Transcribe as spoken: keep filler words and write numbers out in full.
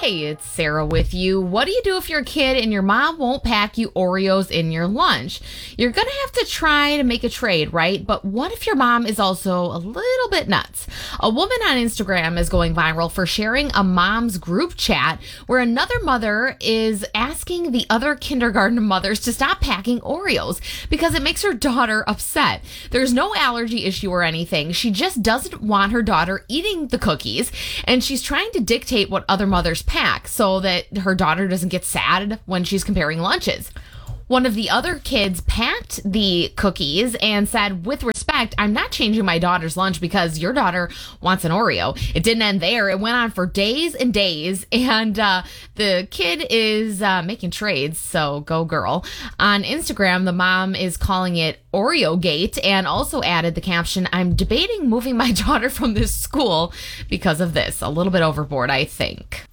Hey, it's Sarah with you. What do you do if you're a kid and your mom won't pack you Oreos in your lunch? You're going to have to try to make a trade, right? But what if your mom is also a little bit nuts? A woman on Instagram is going viral for sharing a mom's group chat where another mother is asking the other kindergarten mothers to stop packing Oreos because it makes her daughter upset. There's no allergy issue or anything. She just doesn't want her daughter eating the cookies, and she's trying to dictate what other mothers pack so that her daughter doesn't get sad when she's comparing lunches. One of the other kids packed the cookies and said, with respect, I'm not changing my daughter's lunch because your daughter wants an Oreo. It didn't end there. It went on for days and days. And uh, the kid is uh, making trades, so go girl. On Instagram, the mom is calling it Oreo Gate and also added the caption, I'm debating moving my daughter from this school because of this. A little bit overboard, I think.